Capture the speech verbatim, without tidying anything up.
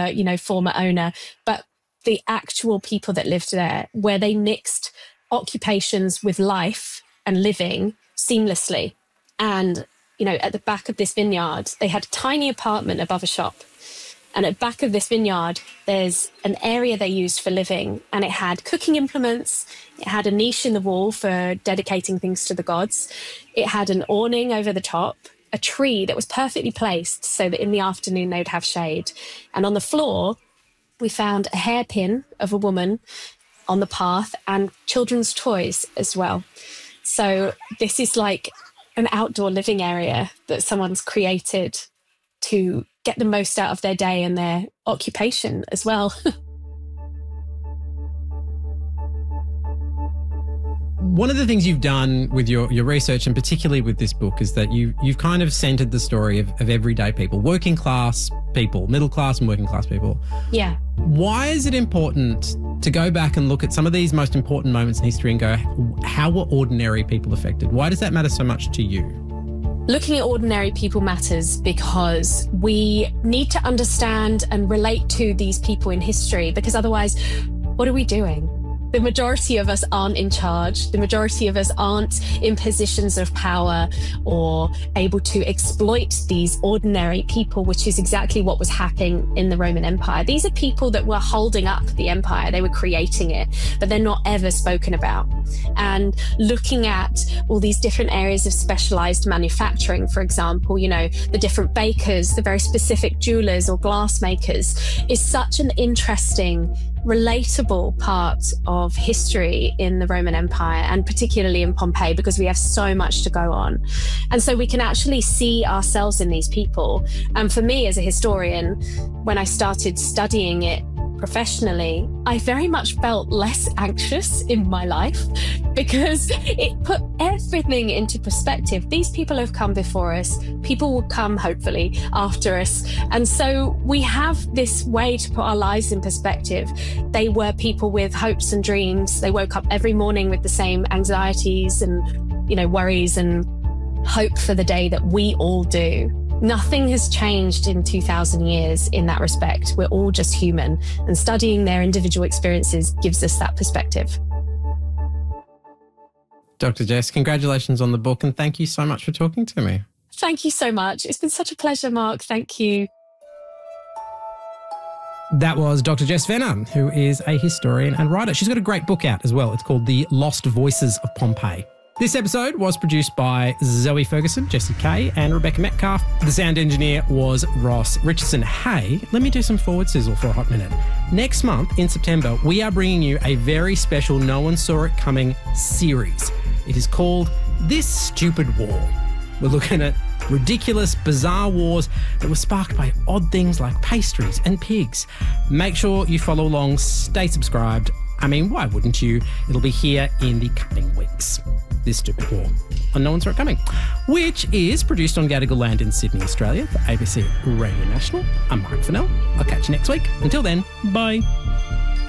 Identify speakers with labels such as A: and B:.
A: the, you know, former owner, but the actual people that lived there, where they mixed occupations with life and living seamlessly. And, you know, at the back of this vineyard, they had a tiny apartment above a shop. And at the back of this vineyard, there's an area they used for living, and it had cooking implements. It had a niche in the wall for dedicating things to the gods. It had an awning over the top, a tree that was perfectly placed so that in the afternoon they'd have shade. And on the floor, we found a hairpin of a woman on the path and children's toys as well. So this is like an outdoor living area that someone's created to get the most out of their day and their occupation as well.
B: One of the things you've done with your, your research, and particularly with this book, is that you, you've kind of centered the story of, of everyday people, working class people, middle class and working class people.
A: Yeah.
B: Why is it important to go back and look at some of these most important moments in history and go, how were ordinary people affected? Why does that matter so much to you?
A: Looking at ordinary people matters because we need to understand and relate to these people in history, because otherwise, what are we doing? The majority of us aren't in charge. The majority of us aren't in positions of power or able to exploit these ordinary people, which is exactly what was happening in the Roman Empire. These are people that were holding up the empire. They were creating it, but they're not ever spoken about. And looking at all these different areas of specialized manufacturing, for example, you know, the different bakers, the very specific jewelers or glassmakers, is such an interesting, relatable part of history in the Roman Empire, and particularly in Pompeii, because we have so much to go on. And so we can actually see ourselves in these people. And for me as a historian, when I started studying it professionally, I very much felt less anxious in my life because it put everything into perspective. These people have come before us. People will come, hopefully, after us. And so we have this way to put our lives in perspective. They were people with hopes and dreams. They woke up every morning with the same anxieties and, you know, worries and hope for the day that we all do. Nothing has changed in two thousand years in that respect. We're all just human, and studying their individual experiences gives us that perspective.
B: Doctor Jess, congratulations on the book, and thank you so much for talking to me.
A: Thank you so much. It's been such a pleasure, Mark. Thank you.
B: That was Doctor Jess Venner, who is a historian and writer. She's got a great book out as well. It's called The Lost Voices of Pompeii. This episode was produced by Zoe Ferguson, Jesse Kay, and Rebecca Metcalf. The sound engineer was Ross Richardson. Hey, let me do some forward sizzle for a hot minute. Next month, in September, we are bringing you a very special No One Saw It Coming series. It is called This Stupid War. We're looking at ridiculous, bizarre wars that were sparked by odd things like pastries and pigs. Make sure you follow along, stay subscribed. I mean, why wouldn't you? It'll be here in the coming weeks. This Stupid War on No One Saw It Coming, which is produced on Gadigal land in Sydney, Australia for A B C Radio National. I'm Mark Fennell. I'll catch you next week. Until then, bye.